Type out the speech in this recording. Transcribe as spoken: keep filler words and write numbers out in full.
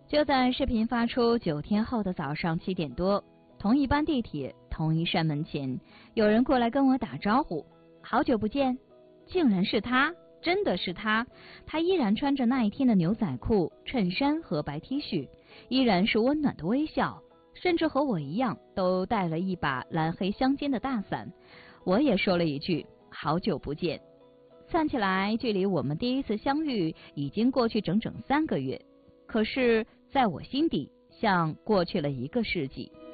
就在视频发出九天后的早上七点多，同一班地铁，同一扇门前，有人过来跟我打招呼，好久不见，竟然是他，真的是他，他依然穿着那一天的牛仔裤、衬衫和白 T 恤，依然是温暖的微笑，甚至和我一样，都带了一把蓝黑相间的大伞。我也说了一句好久不见。算起来，距离我们第一次相遇已经过去整整三个月，可是在我心底，像过去了一个世纪。